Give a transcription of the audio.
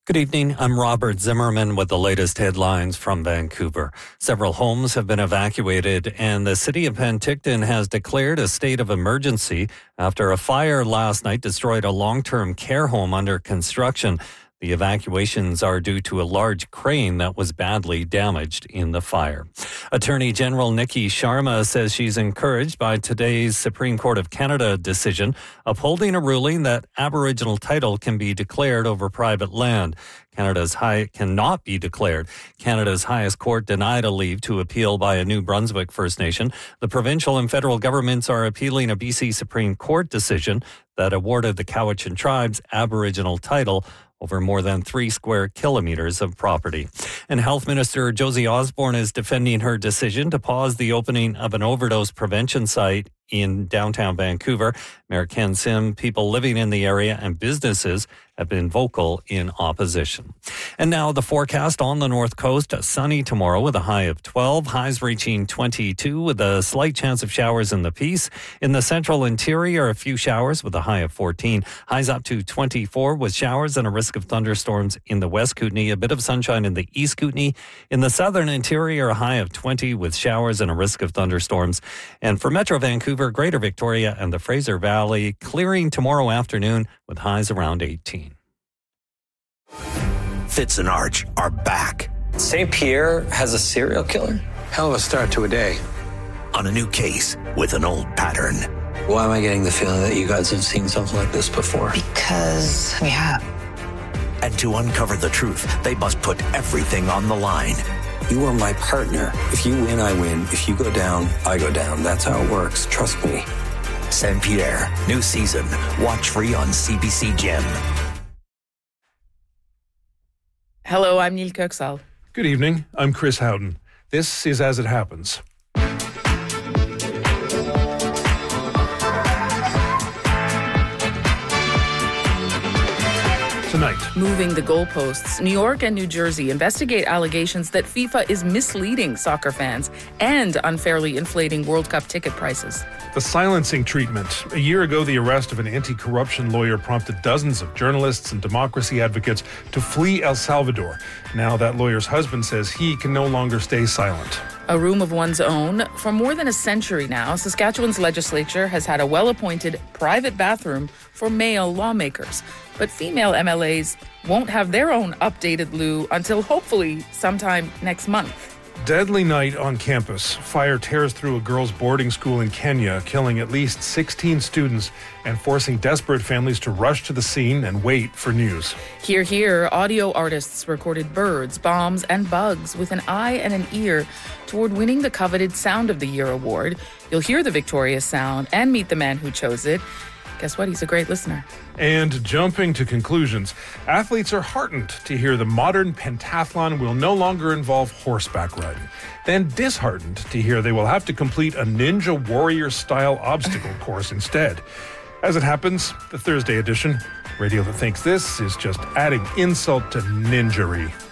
Good evening. I'm Robert Zimmerman with the latest headlines from Vancouver. Several homes have been evacuated and the city of Penticton has declared a state of emergency after a fire last night destroyed a long-term care home under construction. The evacuations are due to a large crane that was badly damaged in the fire. Attorney General Nikki Sharma says she's encouraged by today's Supreme Court of Canada decision upholding a ruling that Aboriginal title can be declared over private land. Cannot be declared. Canada's highest court denied a leave to appeal by a New Brunswick First Nation. The provincial and federal governments are appealing a BC Supreme Court decision that awarded the Cowichan tribes Aboriginal title over more than 3 square kilometers of property. And Health Minister Josie Osborne is defending her decision to pause the opening of an overdose prevention site in downtown Vancouver. Mayor Ken Sim, people living in the area and businesses have been vocal in opposition. And now the forecast on the North Coast. Sunny tomorrow with a high of 12. Highs reaching 22 with a slight chance of showers in the Peace. In the central interior, a few showers with a high of 14. Highs up to 24 with showers and a risk of thunderstorms in the West Kootenay. A bit of sunshine in the East Kootenay. In the southern interior, a high of 20 with showers and a risk of thunderstorms. And for Metro Vancouver, Greater Victoria and the Fraser Valley, clearing tomorrow afternoon with highs around 18. Fitz and Arch are back. St. Pierre has a serial killer? Hell of a start to a day. On a new case with an old pattern. Why am I getting the feeling that you guys have seen something like this before? Because we have. And to uncover the truth, they must put everything on the line. You are my partner. If you win, I win. If you go down, I go down. That's how it works. Trust me. St. Pierre, new season. Watch free on CBC Gem. Hello, I'm Neil Kirksall. Good evening. I'm Chris Houghton. This is As It Happens. Tonight. Moving the goalposts, New York and New Jersey investigate allegations that FIFA is misleading soccer fans and unfairly inflating World Cup ticket prices. The silencing treatment. A year ago, the arrest of an anti-corruption lawyer prompted dozens of journalists and democracy advocates to flee El Salvador. Now that lawyer's husband says he can no longer stay silent. A room of one's own. For more than a century now, Saskatchewan's legislature has had a well-appointed private bathroom for male lawmakers. But female MLAs won't have their own updated loo until hopefully sometime next month. Deadly night on campus. Fire tears through a girls' boarding school in Kenya, killing at least 16 students and forcing desperate families to rush to the scene and wait for news. Hear, hear, audio artists recorded birds, bombs, and bugs with an eye and an ear toward winning the coveted Sound of the Year award. You'll hear the Victoria sound and meet the man who chose it. Guess what? He's a great listener. And jumping to conclusions, athletes are heartened to hear the modern pentathlon will no longer involve horseback riding. Then disheartened to hear they will have to complete a Ninja Warrior-style obstacle course instead. As it happens, the Thursday edition, radio that thinks this is just adding insult to ninjery.